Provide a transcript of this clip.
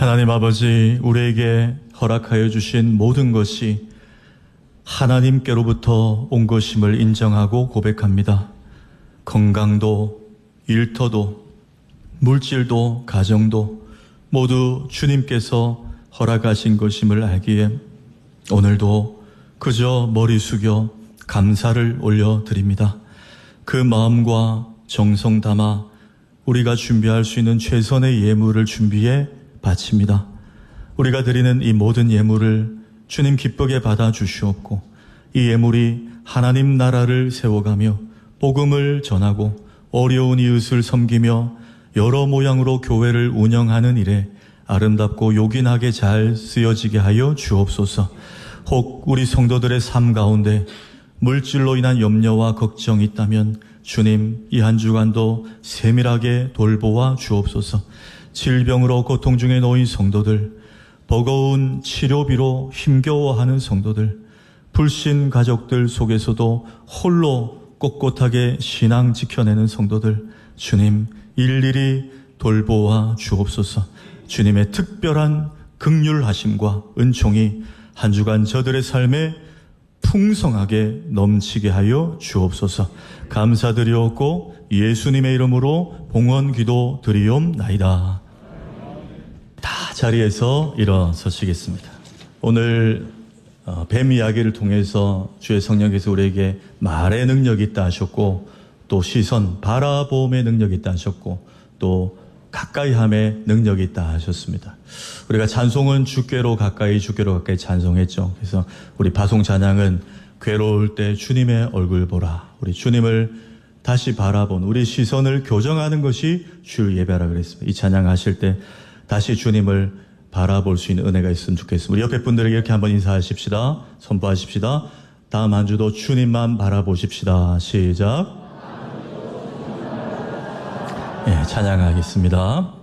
하나님 아버지, 우리에게 허락하여 주신 모든 것이 하나님께로부터 온 것임을 인정하고 고백합니다. 건강도, 일터도, 물질도, 가정도 모두 주님께서 허락하신 것임을 알기에 오늘도 그저 머리 숙여 감사를 올려드립니다. 그 마음과 정성 담아 우리가 준비할 수 있는 최선의 예물을 준비해 바칩니다. 우리가 드리는 이 모든 예물을 주님 기쁘게 받아 주시옵고, 이 예물이 하나님 나라를 세워가며 복음을 전하고 어려운 이웃을 섬기며 여러 모양으로 교회를 운영하는 일에 아름답고 요긴하게 잘 쓰여지게 하여 주옵소서. 혹 우리 성도들의 삶 가운데 물질로 인한 염려와 걱정이 있다면 주님, 이 한 주간도 세밀하게 돌보아 주옵소서. 질병으로 고통 중에 놓인 성도들, 버거운 치료비로 힘겨워하는 성도들, 불신 가족들 속에서도 홀로 꼿꼿하게 신앙 지켜내는 성도들, 주님 일일이 돌보아 주옵소서. 주님의 특별한 긍휼하심과 은총이 한 주간 저들의 삶에 풍성하게 넘치게 하여 주옵소서. 감사드리옵고 예수님의 이름으로 봉헌 기도 드리옵나이다. 다 자리에서 일어서시겠습니다. 오늘 뱀 이야기를 통해서 주의 성령께서 우리에게 말의 능력이 있다 하셨고, 또 시선, 바라봄의 능력이 있다 하셨고, 또 가까이함의 능력이 있다 하셨습니다. 우리가 찬송은 주께로 가까이 찬송했죠. 그래서 우리 바송 찬양은 괴로울 때 주님의 얼굴 보라, 우리 주님을 다시 바라본 우리 시선을 교정하는 것이 주 예배라 그랬습니다. 이 찬양하실 때 다시 주님을 바라볼 수 있는 은혜가 있으면 좋겠습니다. 우리 옆에 분들에게 이렇게 한번 인사하십시다. 선포하십시다. 다음 한 주도 주님만 바라보십시다. 시작. 찬양하겠습니다.